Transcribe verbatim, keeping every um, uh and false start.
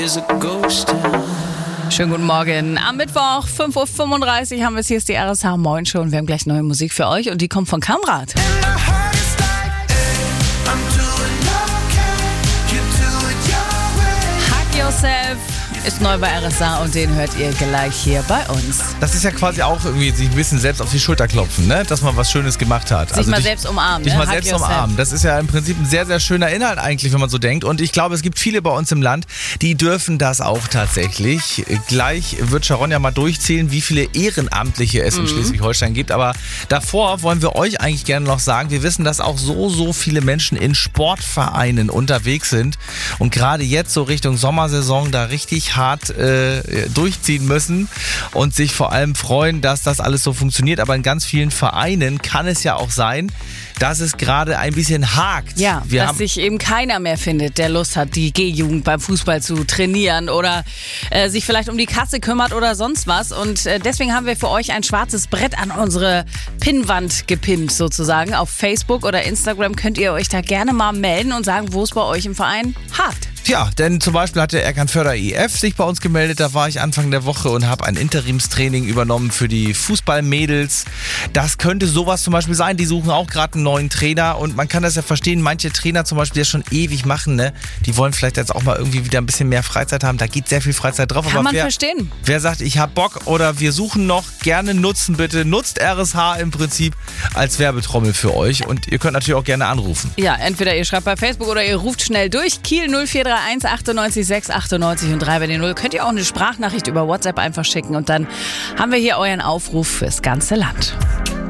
Schönen guten Morgen. Am Mittwoch, fünf Uhr fünfunddreißig haben wir es. Hier ist die R S H Moin Show und wir haben gleich neue Musik für euch und die kommt von Kamrat. Hug Yourself ist neu bei R S H und den hört ihr gleich hier bei uns. Das ist ja quasi auch irgendwie sich ein bisschen selbst auf die Schulter klopfen, ne? Dass man was Schönes gemacht hat. Sich also mal dich, selbst umarmen. Dich ne? mal Hug selbst yourself. umarmen. Das ist ja im Prinzip ein sehr, sehr schöner Inhalt eigentlich, wenn man so denkt. Und ich glaube, es gibt viele bei uns im Land, die dürfen das auch tatsächlich. Gleich wird Sharon ja mal durchzählen, wie viele Ehrenamtliche es in Mhm. Schleswig-Holstein gibt. Aber davor wollen wir euch eigentlich gerne noch sagen, wir wissen, dass auch so, so viele Menschen in Sportvereinen unterwegs sind und gerade jetzt so Richtung Sommersaison da richtig hart äh, durchziehen müssen und sich vor allem freuen, dass das alles so funktioniert. Aber in ganz vielen Vereinen kann es ja auch sein, dass es gerade ein bisschen hakt. Ja, wir dass haben sich eben keiner mehr findet, der Lust hat, die G-Jugend beim Fußball zu trainieren oder äh, sich vielleicht um die Kasse kümmert oder sonst was. Und äh, deswegen haben wir für euch ein schwarzes Brett an unsere Pinnwand gepinnt sozusagen. Auf Facebook oder Instagram könnt ihr euch da gerne mal melden und sagen, wo es bei euch im Verein hakt. Ja, denn zum Beispiel hat der Erkernförder I F sich bei uns gemeldet, da war ich Anfang der Woche und habe ein Interimstraining übernommen für die Fußballmädels. Das könnte sowas zum Beispiel sein, die suchen auch gerade einen neuen Trainer und man kann das ja verstehen, manche Trainer zum Beispiel, die das schon ewig machen, ne, die wollen vielleicht jetzt auch mal irgendwie wieder ein bisschen mehr Freizeit haben, da geht sehr viel Freizeit drauf. Kann aber man wer, verstehen. Wer sagt, ich hab Bock oder wir suchen noch, gerne nutzen bitte, nutzt R S H im Prinzip als Werbetrommel für euch und ihr könnt natürlich auch gerne anrufen. Ja, entweder ihr schreibt bei Facebook oder ihr ruft schnell durch. Kiel null vier drei eins achtundneunzig sechs achtundneunzig und drei bei den null. Könnt ihr auch eine Sprachnachricht über WhatsApp einfach schicken und dann haben wir hier euren Aufruf fürs ganze Land.